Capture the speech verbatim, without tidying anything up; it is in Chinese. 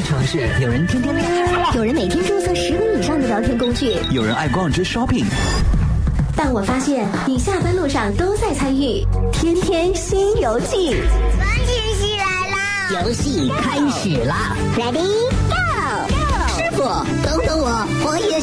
城市，有人天天练， 有人每天注册十个以上的聊天工具， 有人爱逛街 shopping。 但我发现你下班路上都在参与天天新游记。 玩游戏来啦！ 游戏开始啦 Ready go！ 师傅，等等我，我也